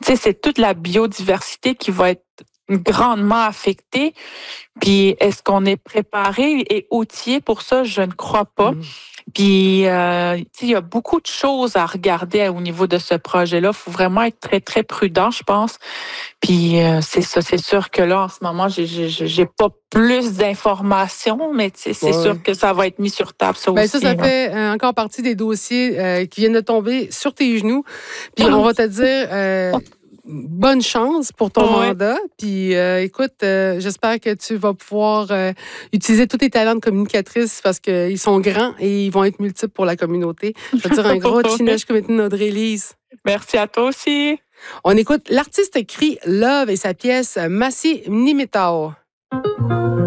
sais, c'est toute la biodiversité qui va être grandement affectée. Puis, est-ce qu'on est préparé et outillé pour ça? Je ne crois pas. Puis, tu sais, il y a beaucoup de choses à regarder au niveau de ce projet-là. Il faut vraiment être très, très prudent, je pense. Puis, c'est ça. C'est sûr que là, en ce moment, j'ai pas plus d'informations, mais tu sais, c'est sûr que ça va être mis sur table, ça aussi. Ça fait encore partie des dossiers qui viennent de tomber sur tes genoux. Puis, on va te dire... bonne chance pour ton mandat. Puis, écoute, j'espère que tu vas pouvoir utiliser tous tes talents de communicatrice parce qu'ils sont grands et ils vont être multiples pour la communauté. Je veux dire un gros chinage comme Audrey-Lise. Merci à toi aussi. On écoute l'artiste crie Love et sa pièce Massi Nimitao.